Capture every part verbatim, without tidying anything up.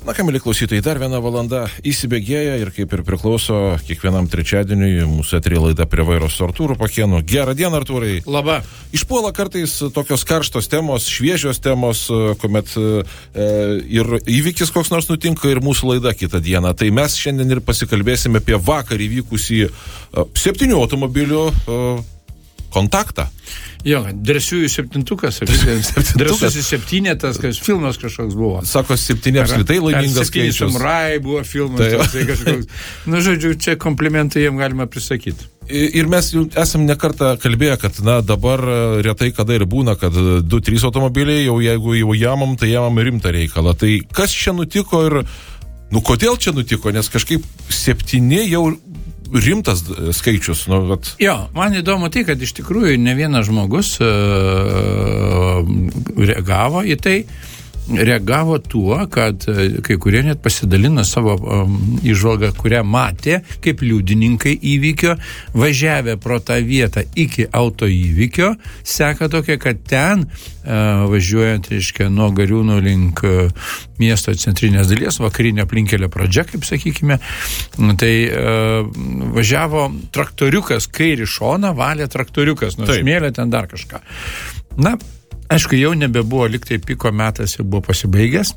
Na, ką, mėly klausytojai, dar viena valanda įsibėgėja ir kaip ir priklauso kiekvienam trečiadieniui mūsų eteryje laida Prie vairo su Artūru Pakėnu. Gerą dieną, Artūrai. Labą. Išpuola kartais tokios karštos temos, šviežios temos, kuomet e, ir įvykis koks nors nutinka ir mūsų laida kitą dieną. Tai mes šiandien ir pasikalbėsime apie vakar įvykusį e, septynių automobilių e, kontaktą. Jo, drąsiųjų septintukas, drąsusis septynetas, kas filmas kažkoks buvo. Sako, septyni apskritai laimingas skaičius. Septyni samurai buvo filmas, tai kažkoks. Nu, žodžiu, čia komplimentai jiem galima prisakyti. Ir mes jau esam nekartą kalbėję, kad, na, dabar retai kada ir būna, kad du, trys automobiliai, jau jeigu jau jamam, tai jamam rimtą reikalą. Tai kas čia nutiko ir, nu, kodėl čia nutiko, nes kažkaip septyni jau rimtas skaičius. Nu, vat. Jo, man įdomu tai, kad iš tikrųjų ne vienas žmogus uh, reagavo į tai, reagavo tuo, kad kai kurie net pasidalino savo um, įžvalgą, kurią matė kaip liudininkai įvykio, važiavę pro tą vietą iki auto įvykio, seka tokia, kad ten uh, važiuojant, reiškia, nuo Gariūnų link uh, miesto centrinės dalies, vakarinė aplinkelio pradžia, kaip sakykime, tai uh, važiavo traktoriukas, kairį šoną valė traktoriukas, nuo smėlio ten dar kažką. Na, aišku, jau nebebuvo, liktai piko metas jau buvo pasibaigęs.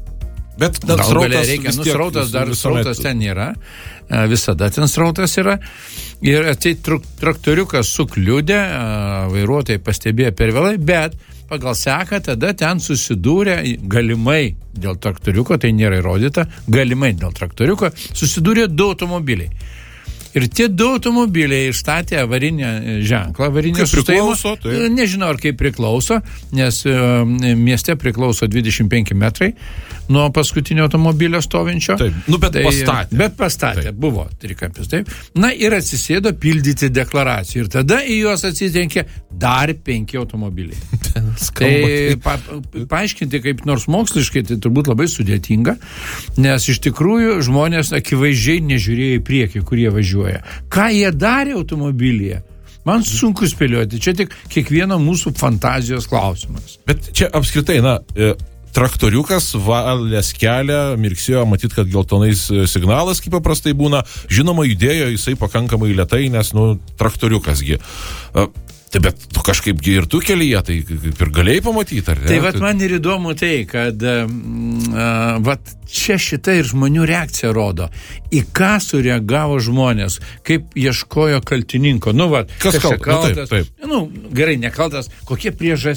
Bet dar srautas, reikia, nu, srautas dar srautas ten yra, visada ten srautas yra. Ir tai traktoriukas sukliudė, vairuotojai pastebėjo per vėlai, bet pagal seką tada ten susidūrė galimai dėl traktoriuko, tai nėra įrodyta, galimai dėl traktoriuko susidūrė du automobiliai. Ir tie du automobiliai išstatė avarinę ženklą, avarinę sustojimą. Tai. Nežinau, ar kaip priklauso, nes e, mieste priklauso dvidešimt penki metrai nuo paskutinio automobilio stovinčio. Taip, nu bet tai, pastatė. Bet pastatė, taip. Buvo trikampis, taip. Na ir atsisėdo pildyti deklaracijų. Ir tada į juos atsitenkė dar penki automobiliai. Tai pa, paaiškinti kaip nors moksliškai, tai turbūt labai sudėtinga, nes iš tikrųjų žmonės akivaizdžiai nežiūrėjo į priekį, kur jie važiuoja. Ką jie darė automobilyje? Man sunku spėlioti, čia tik kiekvieno mūsų fantazijos klausimas. Bet čia apskritai, na, traktoriukas valės kelią, mirksėjo, matyt, kad geltonais signalas, kaip paprastai būna, žinoma, judėjo jisai pakankamai lėtai, nes, nu, traktoriukasgi. Tai bet tu kažkaipgi ir tu kelyje, tai kaip ir galėjai pamatyti, ar ne? Tai vat man ir įdomu tai, kad uh, vat čia šita ir žmonių reakcija rodo, į ką sureagavo žmonės, kaip ieškojo kaltininko. Nu, vat, kas kaltas? kaltas? Nu, taip, taip. Nu, gerai, nekaltas, kokie priežastys.